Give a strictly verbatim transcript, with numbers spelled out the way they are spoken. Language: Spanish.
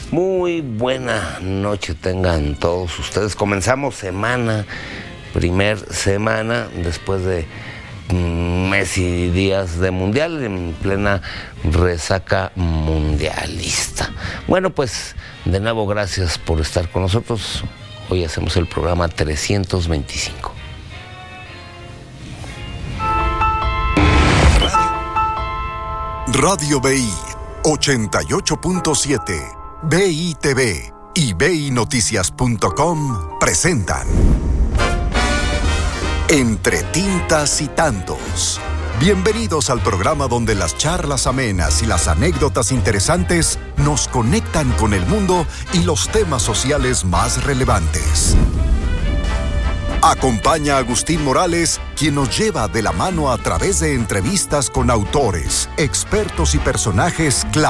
Muy buena noche tengan todos ustedes. Comenzamos semana, primer semana, después de un mes y días de mundial, en plena resaca mundialista. Bueno, pues de nuevo gracias por estar con nosotros. Hoy hacemos el programa trescientos veinticinco. Radio B I ochenta y ocho punto siete, B I T V y B I Noticias punto com presentan Entre Tintas y Tantos. Bienvenidos al programa donde las charlas amenas y las anécdotas interesantes nos conectan con el mundo y los temas sociales más relevantes. Acompaña a Agustín Morales, quien nos lleva de la mano a través de entrevistas con autores, expertos y personajes clave.